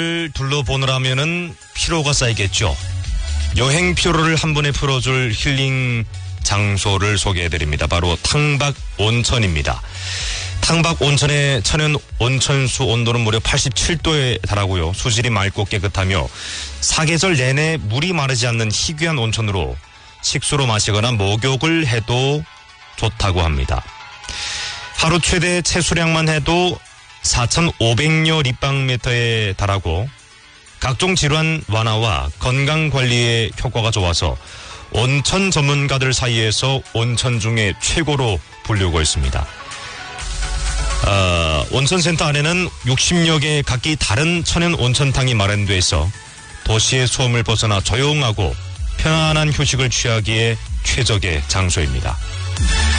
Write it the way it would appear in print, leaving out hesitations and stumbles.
둘러보느라면은 피로가 쌓이겠죠. 여행 피로를 한 번에 풀어줄 힐링 장소를 소개해드립니다. 바로 탕박 온천입니다. 탕박 온천의 천연 온천수 온도는 무려 87도에 달하고요. 수질이 맑고 깨끗하며 사계절 내내 물이 마르지 않는 희귀한 온천으로 식수로 마시거나 목욕을 해도 좋다고 합니다. 하루 최대 채수량만 해도 4,500여立方미터에 달하고 각종 질환 완화와 건강관리에 효과가 좋아서 온천 전문가들 사이에서 온천 중에 최고로 불리고 있습니다. 온천센터 안에는 60여 개 각기 다른 천연 온천탕이 마련돼 있어 도시의 소음을 벗어나 조용하고 편안한 휴식을 취하기에 최적의 장소입니다.